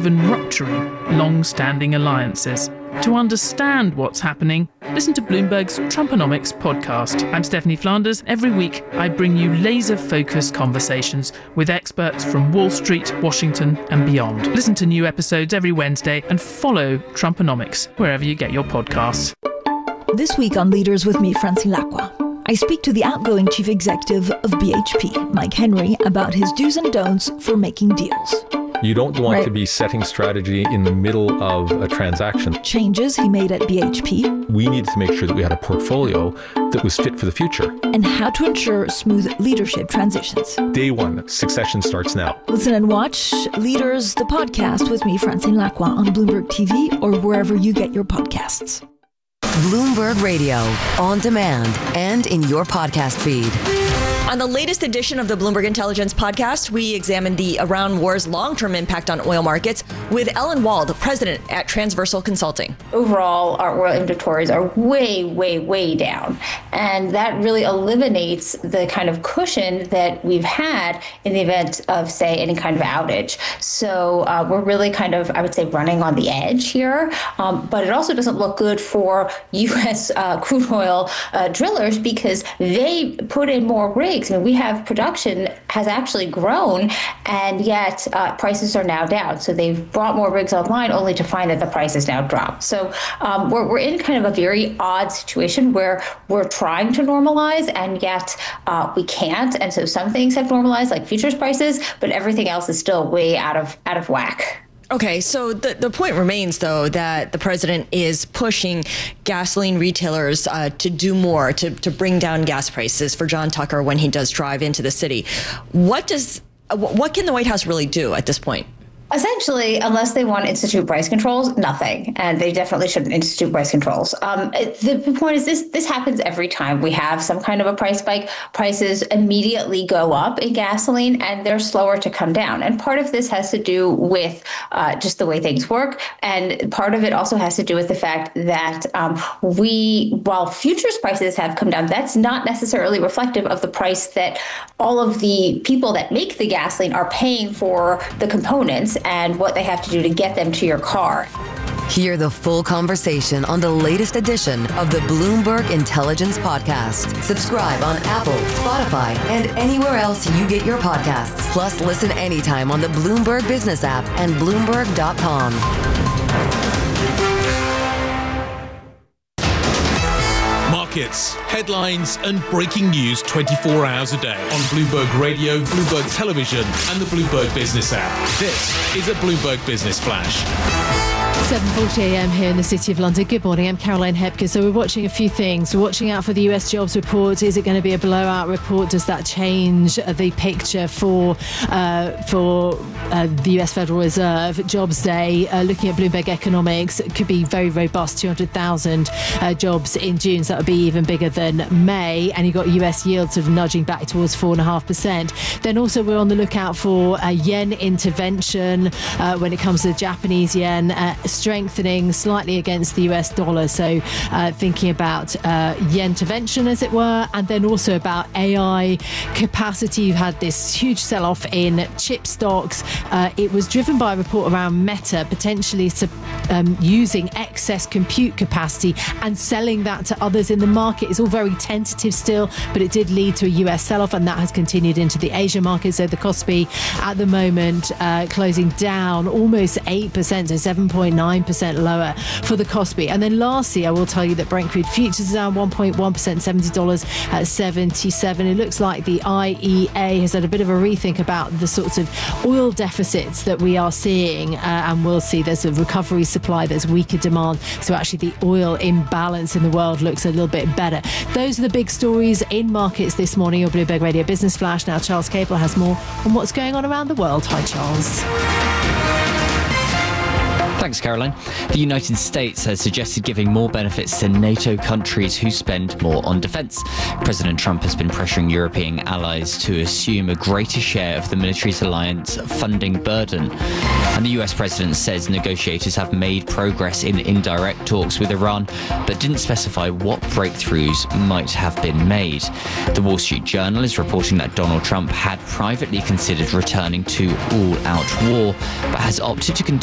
even rupturing long-standing alliances. To understand what's happening, listen to Bloomberg's Trumponomics podcast. I'm Stephanie Flanders. Every week, I bring you laser-focused conversations with experts from Wall Street, Washington, and beyond. Listen to new episodes every Wednesday and follow Trumponomics wherever you get your podcasts. This week on Leaders with me, Francine Lacqua, I speak to the outgoing chief executive of BHP, Mike Henry, about his do's and don'ts for making deals. You don't want to be setting strategy in the middle of a transaction. Changes he made at BHP. We needed to make sure that we had a portfolio that was fit for the future. And how to ensure smooth leadership transitions. Day one, succession starts now. Listen and watch Leaders, the podcast with me, Francine Lacqua, on Bloomberg TV or wherever you get your podcasts. Bloomberg Radio, on demand and in your podcast feed. On the latest edition of the Bloomberg Intelligence podcast, we examine the Iran war's long-term impact on oil markets with Ellen Wald, president at Transversal Consulting. Overall, our oil inventories are way, way, way down. And that really eliminates the kind of cushion that we've had in the event of, say, any kind of outage. So we're really kind of, I would say, running on the edge here. But it also doesn't look good for U.S. Crude oil drillers because they put in more rigs. I mean, we have production has actually grown, and yet prices are now down. So they've brought more rigs online only to find that the prices now drop. So we're in kind of a very odd situation where we're trying to normalize, and yet we can't. And so some things have normalized, like futures prices, but everything else is still way out of whack. Okay, so the point remains, though, that the president is pushing gasoline retailers to do more, to bring down gas prices for John Tucker when he does drive into the city. What can the White House really do at this point? Essentially, unless they want to institute price controls, nothing. And they definitely shouldn't institute price controls. The point is this happens every time we have some kind of a price spike. Prices immediately go up in gasoline and they're slower to come down. And part of this has to do with just the way things work. And part of it also has to do with the fact that while futures prices have come down, that's not necessarily reflective of the price that all of the people that make the gasoline are paying for the components and what they have to do to get them to your car. Hear the full conversation on the latest edition of the Bloomberg Intelligence Podcast. Subscribe on Apple, Spotify, and anywhere else you get your podcasts. Plus, listen anytime on the Bloomberg Business app and Bloomberg.com. Markets, headlines, and breaking news 24 hours a day on Bloomberg Radio, Bloomberg Television, and the Bloomberg Business app. This is a Bloomberg Business Flash. 7:40 a.m. here in the City of London. Good morning, I'm Caroline Hepker. So we're watching a few things. We're watching out for the US jobs report. Is it going to be a blowout report? Does that change the picture for the US Federal Reserve? Jobs Day, looking at Bloomberg Economics, it could be very robust, 200,000 jobs in June. So that would be even bigger than May. And you've got US yields sort of nudging back towards 4.5%. Then also we're on the lookout for yen intervention when it comes to the Japanese yen. Strengthening slightly against the US dollar. So thinking about yen intervention, as it were, and then also about AI capacity. You've had this huge sell-off in chip stocks. It was driven by a report around Meta potentially using excess compute capacity and selling that to others in the market. It's all very tentative still, but it did lead to a US sell-off, and that has continued into the Asia market. So the Kospi at the moment closing down almost 8%, so 7.9% lower for the Kospi. And then lastly, I will tell you that Brent crude futures is down 1.1%, $70.77. It looks like the IEA has had a bit of a rethink about the sorts of oil deficits that we are seeing, and we'll see there's a recovery supply, there's weaker demand. So actually the oil imbalance in the world looks a little bit better. Those are the big stories in markets this morning. Your Bloomberg Radio Business Flash. Now Charles Cable has more on what's going on around the world. Hi, Charles. Thanks, Caroline. The United States has suggested giving more benefits to NATO countries who spend more on defence. President Trump has been pressuring European allies to assume a greater share of the military's alliance funding burden. And the US president says negotiators have made progress in indirect talks with Iran, but didn't specify what breakthroughs might have been made. The Wall Street Journal is reporting that Donald Trump had privately considered returning to all-out war, but has opted to continue